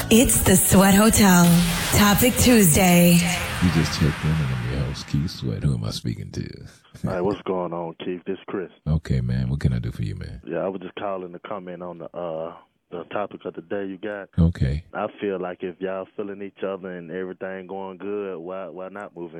It's the Sweat Hotel. Topic Tuesday. You just checked in and I'm your host, Keith Sweat. Who am I speaking to? All right, what's going on, Keith? This is Chris. Okay, man. What can I do for you, man? Yeah, I was just calling to comment on the topic of the day you got. Okay. I feel like if y'all feeling each other and everything going good, why not move in?